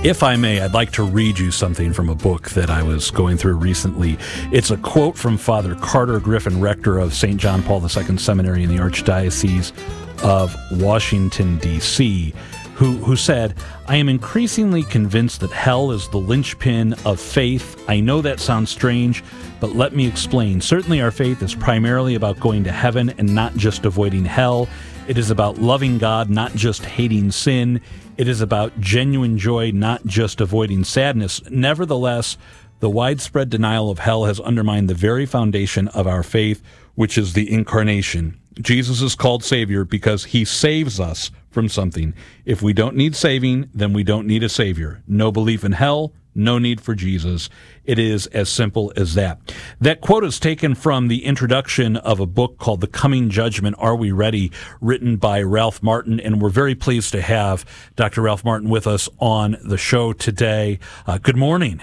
If I may, I'd like to read you something from a book that I was going through recently. It's a quote from Father Carter Griffin, rector of St. John Paul II Seminary in the Archdiocese of Washington, D.C., who said, "I am increasingly convinced that hell is the linchpin of faith. I know that sounds strange, but let me explain. Certainly our faith is primarily about going to heaven and not just avoiding hell. It is about loving God, not just hating sin. It is about genuine joy, not just avoiding sadness. Nevertheless, the widespread denial of hell has undermined the very foundation of our faith, which is the incarnation. Jesus is called Savior because he saves us from something. If we don't need saving, then we don't need a Savior. No belief in hell, no need for Jesus. It is as simple as that." That quote is taken from the introduction of a book called The Coming Judgment, Are We Ready?, written by Ralph Martin, and we're very pleased to have Dr. Ralph Martin with us on the show today. Good morning.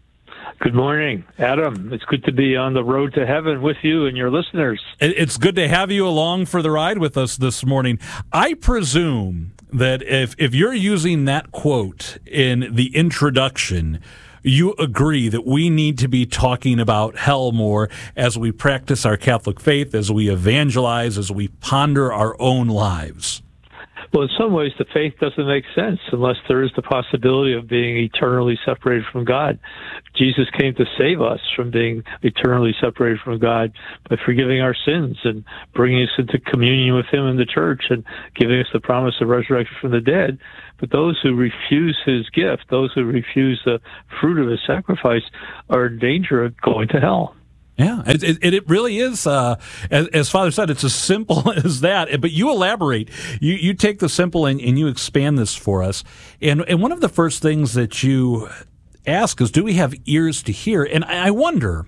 Good morning, Adam. It's good to be on the road to heaven with you and your listeners. It's good to have you along for the ride with us this morning. I presume that if you're using that quote in the introduction, you agree that we need to be talking about hell more as we practice our Catholic faith, as we evangelize, as we ponder our own lives. Well, in some ways, the faith doesn't make sense unless there is the possibility of being eternally separated from God. Jesus came to save us from being eternally separated from God by forgiving our sins and bringing us into communion with him in the church and giving us the promise of resurrection from the dead. But those who refuse his gift, those who refuse the fruit of his sacrifice, are in danger of going to hell. Yeah, it really is, as Father said, it's as simple as that. But you elaborate. You take the simple and you expand this for us. And one of the first things that you ask is, do we have ears to hear? And I wonder,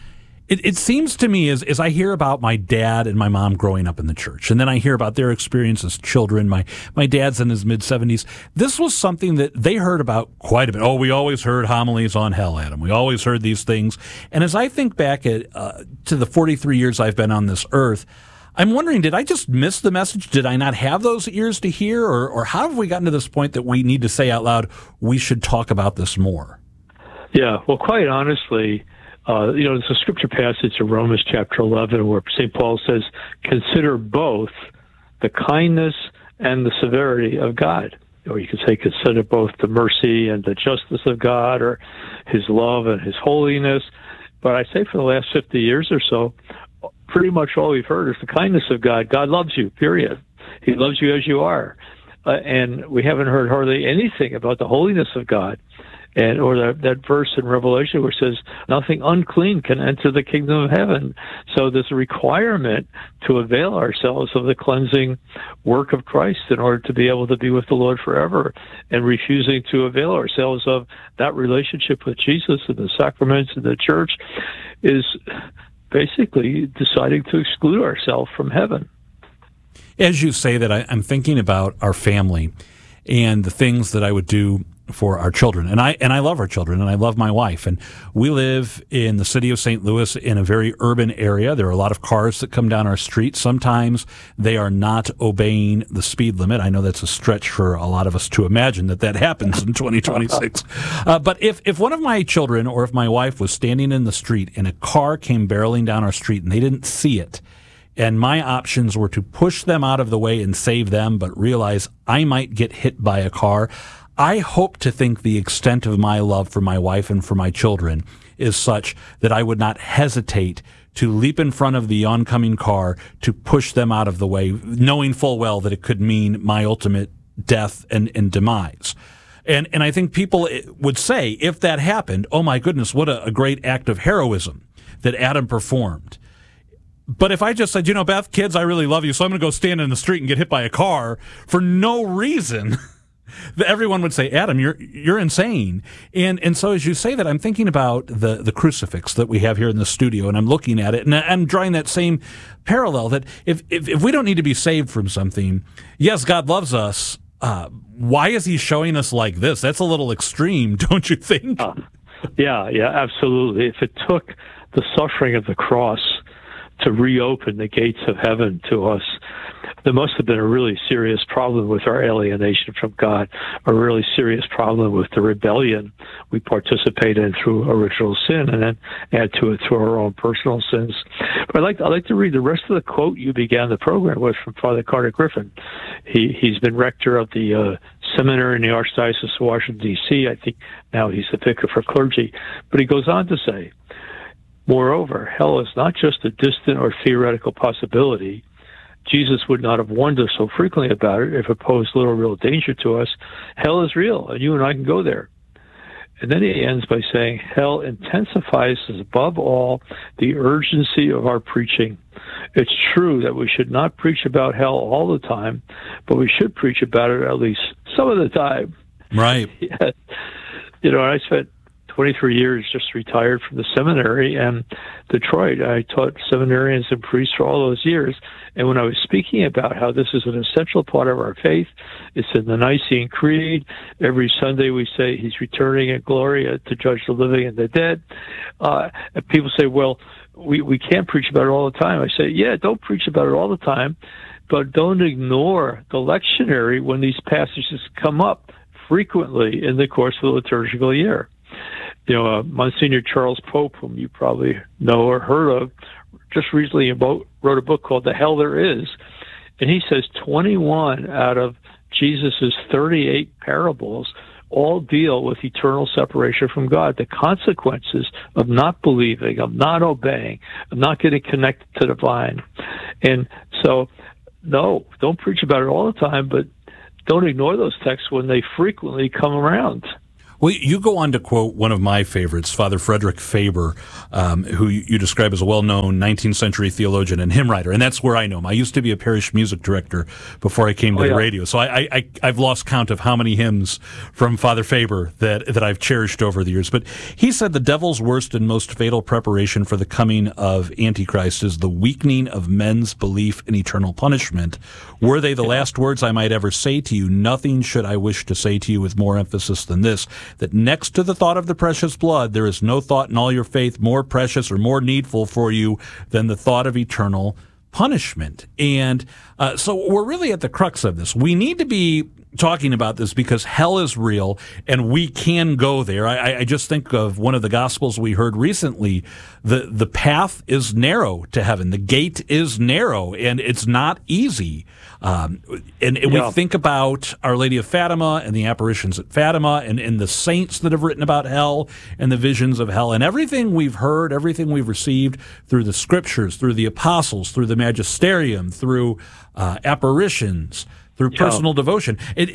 it seems to me as I hear about my dad and my mom growing up in the church, and then I hear about their experience as children. My dad's in his mid-70s. This was something that they heard about quite a bit. Oh, we always heard homilies on hell, Adam. We always heard these things. And as I think back to the 43 years I've been on this earth, I'm wondering, did I just miss the message? Did I not have those ears to hear? Or how have we gotten to this point that we need to say out loud, we should talk about this more? Yeah, well, quite honestly, there's a scripture passage in Romans chapter 11 where St. Paul says, consider both the kindness and the severity of God. Or you could say, consider both the mercy and the justice of God, or his love and his holiness. But I say for the last 50 years or so, pretty much all we've heard is the kindness of God. God loves you, period. He loves you as you are. And we haven't heard hardly anything about the holiness of God. Or that verse in Revelation where it says, nothing unclean can enter the kingdom of heaven. So there's a requirement to avail ourselves of the cleansing work of Christ in order to be able to be with the Lord forever. And refusing to avail ourselves of that relationship with Jesus and the sacraments and the church is basically deciding to exclude ourselves from heaven. As you say that, I'm thinking about our family and the things that I would do for our children. And I love our children, and I love my wife. And we live in the city of St. Louis in a very urban area. There are a lot of cars that come down our street. Sometimes they are not obeying the speed limit. I know that's a stretch for a lot of us to imagine that happens in 2026. But if one of my children or if my wife was standing in the street and a car came barreling down our street and they didn't see it, and my options were to push them out of the way and save them, but realize I might get hit by a car, I hope to think the extent of my love for my wife and for my children is such that I would not hesitate to leap in front of the oncoming car to push them out of the way, knowing full well that it could mean my ultimate death and demise. And I think people would say, if that happened, oh my goodness, what a great act of heroism that Adam performed. But if I just said, Beth, kids, I really love you, so I'm going to go stand in the street and get hit by a car for no reason, everyone would say, Adam, you're insane. And so as you say that, I'm thinking about the crucifix that we have here in the studio, and I'm looking at it, and I'm drawing that same parallel that if we don't need to be saved from something, yes, God loves us, why is he showing us like this? That's a little extreme, don't you think? Yeah, absolutely. If it took the suffering of the cross to reopen the gates of heaven to us, there must have been a really serious problem with our alienation from God, a really serious problem with the rebellion we participate in through original sin, and then add to it through our own personal sins. But I'd like to read the rest of the quote you began the program with from Father Carter Griffin. He's been rector of the seminary in the Archdiocese of Washington, D.C. I think now he's the vicar for clergy. But he goes on to say, moreover, hell is not just a distant or theoretical possibility. Jesus would not have warned us so frequently about it if it posed little real danger to us. Hell is real, and you and I can go there. And then he ends by saying, hell intensifies, above all, the urgency of our preaching. It's true that we should not preach about hell all the time, but we should preach about it at least some of the time. Right. Yeah. I spent 23 years just retired from the seminary in Detroit. I taught seminarians and priests for all those years. And when I was speaking about how this is an essential part of our faith, it's in the Nicene Creed. Every Sunday we say he's returning in glory to judge the living and the dead. And people say, well, we can't preach about it all the time. I say, yeah, don't preach about it all the time, but don't ignore the lectionary when these passages come up frequently in the course of the liturgical year. Monsignor Charles Pope, whom you probably know or heard of, just recently wrote a book called The Hell There Is, and he says 21 out of Jesus's 38 parables all deal with eternal separation from God, the consequences of not believing, of not obeying, of not getting connected to the vine. And so, no, don't preach about it all the time, but don't ignore those texts when they frequently come around. Well, you go on to quote one of my favorites, Father Frederick Faber, who you describe as a well-known 19th century theologian and hymn writer, and that's where I know him. I used to be a parish music director before I came to the radio, so I've lost count of how many hymns from Father Faber that I've cherished over the years. But he said the devil's worst and most fatal preparation for the coming of Antichrist is the weakening of men's belief in eternal punishment. Were they the last words I might ever say to you, nothing should I wish to say to you with more emphasis than this, that next to the thought of the precious blood, there is no thought in all your faith more precious or more needful for you than the thought of eternal punishment. And so we're really at the crux of this. We need to be talking about this because hell is real and we can go there. I just think of one of the Gospels we heard recently. The path is narrow to heaven. The gate is narrow and it's not easy. We think about Our Lady of Fatima and the apparitions at Fatima and the saints that have written about hell and the visions of hell and everything we've heard, everything we've received through the scriptures, through the apostles, through the magisterium, through apparitions, through personal devotion.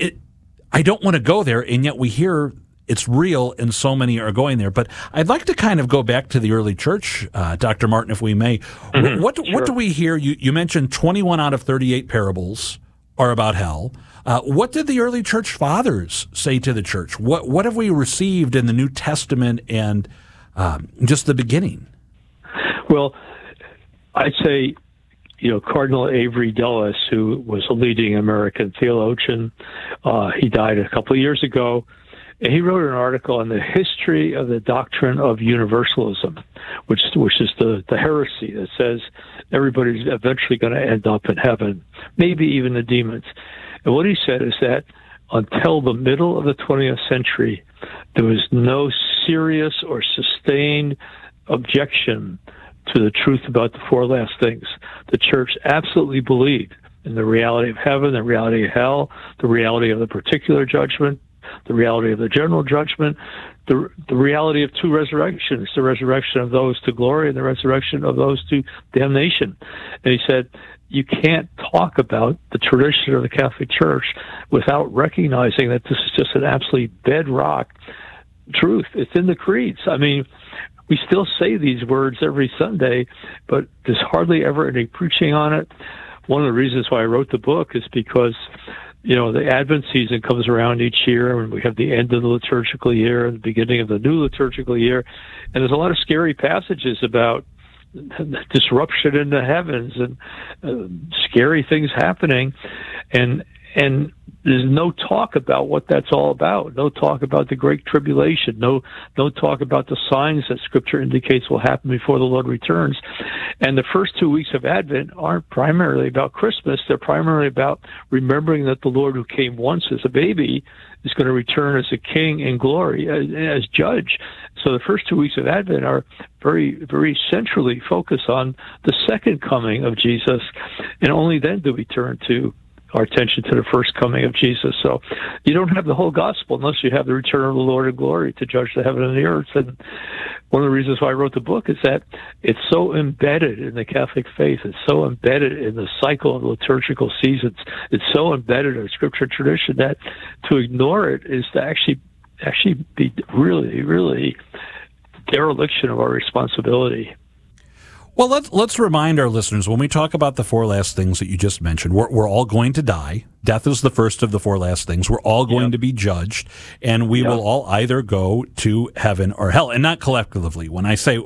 I don't want to go there, and yet we hear it's real, and so many are going there. But I'd like to kind of go back to the early church, Dr. Martin, if we may. Mm-hmm. What do we hear? You mentioned 21 out of 38 parables are about hell. What did the early church fathers say to the church? What have we received in the New Testament and just the beginning? Well, I'd say, Cardinal Avery Dulles, who was a leading American theologian, he died a couple of years ago, and he wrote an article on the history of the doctrine of universalism, which is the heresy that says everybody's eventually going to end up in heaven, maybe even the demons. And what he said is that until the middle of the 20th century, there was no serious or sustained objection to the truth about the four last things. The church absolutely believed in the reality of heaven, the reality of hell, the reality of the particular judgment, the reality of the general judgment, the reality of two resurrections, the resurrection of those to glory and the resurrection of those to damnation. And he said, you can't talk about the tradition of the Catholic Church without recognizing that this is just an absolutely bedrock truth. It's in the creeds. I mean, we still say these words every Sunday, but there's hardly ever any preaching on it. One of the reasons why I wrote the book is because, the Advent season comes around each year, and we have the end of the liturgical year and the beginning of the new liturgical year, and there's a lot of scary passages about disruption in the heavens and scary things happening, and And there's no talk about what that's all about. No talk about the Great Tribulation. No talk about the signs that Scripture indicates will happen before the Lord returns. And the first 2 weeks of Advent aren't primarily about Christmas. They're primarily about remembering that the Lord who came once as a baby is going to return as a king in glory, as judge. So the first 2 weeks of Advent are very, very centrally focused on the second coming of Jesus. And only then do we turn to our attention to the first coming of Jesus. So you don't have the whole gospel unless you have the return of the Lord in glory to judge the heaven and the earth. And one of the reasons why I wrote the book is that it's so embedded in the Catholic faith. It's so embedded in the cycle of liturgical seasons. It's so embedded in Scripture tradition that to ignore it is to actually be really, really dereliction of our responsibility. Well, let's remind our listeners, when we talk about the four last things that you just mentioned, we're all going to die. Death is the first of the four last things. We're all going to be judged, and we will all either go to heaven or hell, and not collectively. When I say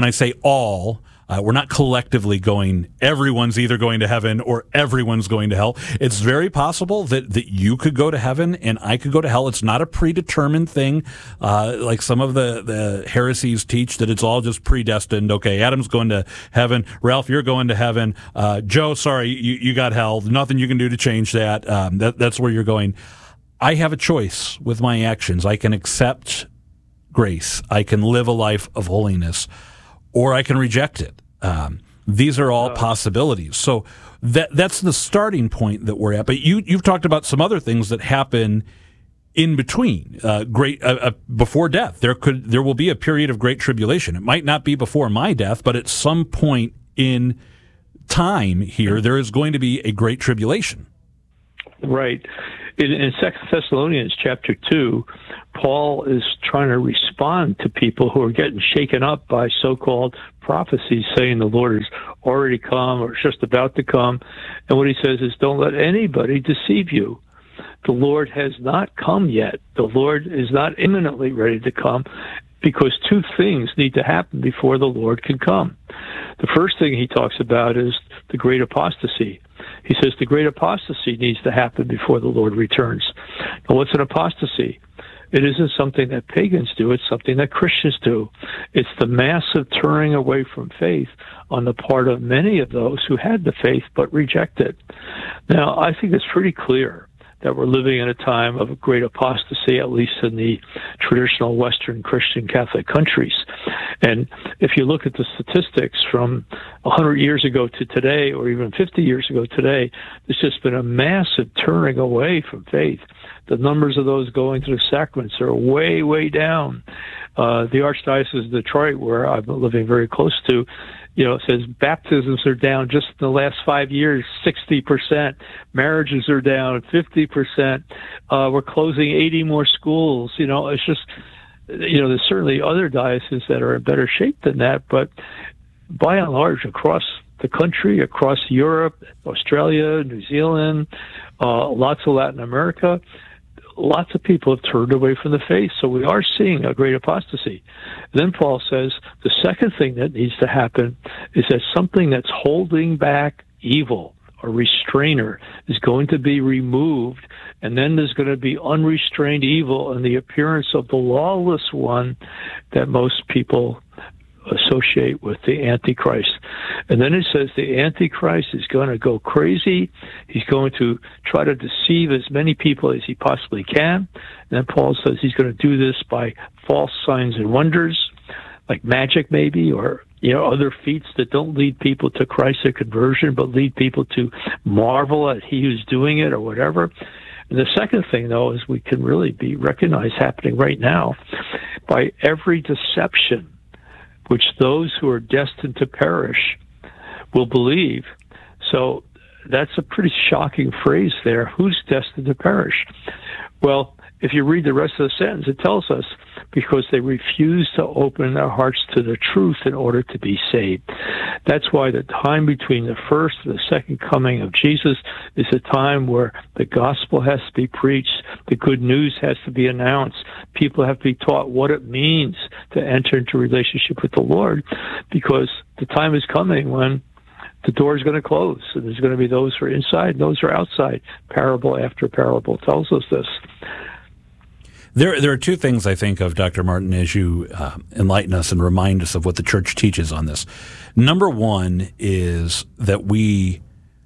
all, we're not collectively going, everyone's either going to heaven or everyone's going to hell. It's very possible that you could go to heaven and I could go to hell. It's not a predetermined thing, like some of the heresies teach, that it's all just predestined. Okay, Adam's going to heaven. Ralph, you're going to heaven. Joe, sorry, you got hell. Nothing you can do to change that. That's where you're going. I have a choice with my actions. I can accept grace. I can live a life of holiness, or I can reject it. These are all possibilities. So that's the starting point that we're at. But you've talked about some other things that happen in between, before death. There will be a period of great tribulation. It might not be before my death, but at some point in time here, there is going to be a great tribulation. Right. In 2 Thessalonians chapter 2, Paul is trying to respond to people who are getting shaken up by so-called prophecies saying the Lord has already come or is just about to come. And what he says is, don't let anybody deceive you. The Lord has not come yet. The Lord is not imminently ready to come, because two things need to happen before the Lord can come. The first thing he talks about is the great apostasy. He says the great apostasy needs to happen before the Lord returns. Now, what's an apostasy? It isn't something that pagans do. It's something that Christians do. It's the massive turning away from faith on the part of many of those who had the faith but rejected. Now, I think it's pretty clear that we're living in a time of great apostasy, at least in the traditional Western Christian Catholic countries. And if you look at the statistics from 100 years ago to today, or even 50 years ago today, there's just been a massive turning away from faith. The numbers of those going to the sacraments are way, way down. The Archdiocese of Detroit, where I've been living very close to, says baptisms are down just in the last 5 years, 60%. Marriages are down 50%. We're closing 80 more schools. It's just, there's certainly other dioceses that are in better shape than that, but by and large, across the country, across Europe, Australia, New Zealand, lots of Latin America, lots of people have turned away from the faith. So we are seeing a great apostasy. Then Paul says the second thing that needs to happen is that something that's holding back evil, a restrainer, is going to be removed, and then there's going to be unrestrained evil and the appearance of the lawless one that most people associate with the Antichrist. And then it says the Antichrist is going to go crazy. He's going to try to deceive as many people as he possibly can. And then Paul says he's going to do this by false signs and wonders, like magic maybe, or other feats that don't lead people to Christ or conversion, but lead people to marvel at he who's doing it or whatever. And the second thing, though, is we can really be recognized happening right now by every deception which those who are destined to perish will believe. So that's a pretty shocking phrase there. Who's destined to perish? Well, if you read the rest of the sentence, it tells us because they refuse to open their hearts to the truth in order to be saved. That's why the time between the first and the second coming of Jesus is a time where the gospel has to be preached, the good news has to be announced, people have to be taught what it means to enter into relationship with the Lord, because the time is coming when the door is going to close. And there's going to be those who are inside and those who are outside. Parable after parable tells us this. There are two things I think of, Dr. Martin, as you enlighten us and remind us of what the church teaches on this. Number one is that we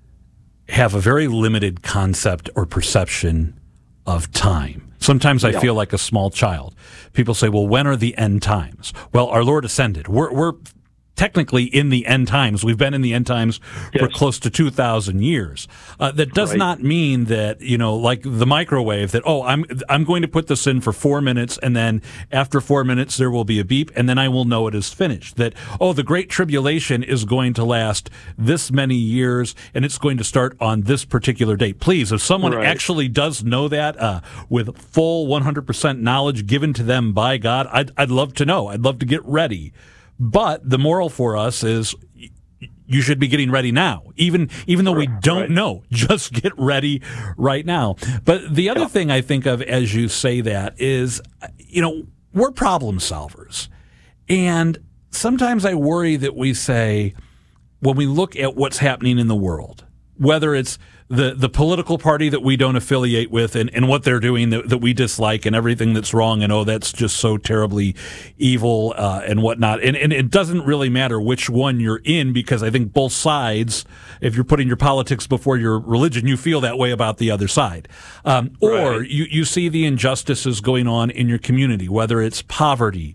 have a very limited concept or perception of time. Sometimes I feel like a small child. People say, well, when are the end times? Well, our Lord ascended. We're technically in the end times. We've been in the end times for close to 2,000 years. That does not mean that, like the microwave, that, I'm going to put this in for 4 minutes, and then after 4 minutes there will be a beep, and then I will know it is finished. That, the Great Tribulation is going to last this many years, and it's going to start on this particular date. Please, if someone actually does know that with full 100% knowledge given to them by God, I'd love to know. I'd love to get ready. But the moral for us is you should be getting ready now, even though we don't know. Just get ready right now. But the other thing I think of as you say that is, we're problem solvers. And sometimes I worry that we say, when we look at what's happening in the world, whether it's the political party that we don't affiliate with and what they're doing that we dislike and everything that's wrong and, that's just so terribly evil and whatnot. And it doesn't really matter which one you're in, because I think both sides, if you're putting your politics before your religion, you feel that way about the other side. Or you see the injustices going on in your community, whether it's poverty.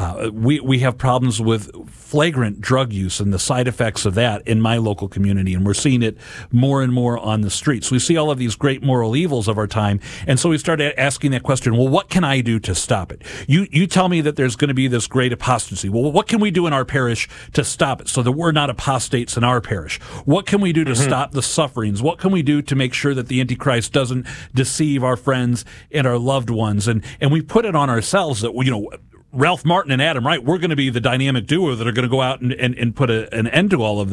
We have problems with flagrant drug use and the side effects of that in my local community, and we're seeing it more and more on the streets. We see all of these great moral evils of our time, and so we started asking that question, well, what can I do to stop it? You tell me that there's going to be this great apostasy. Well, what can we do in our parish to stop it so that we're not apostates in our parish? What can we do to stop the sufferings? What can we do to make sure that the Antichrist doesn't deceive our friends and our loved ones? And we put it on ourselves that, Ralph Martin and Adam Wright, we're going to be the dynamic duo that are going to go out and put an end to all of this.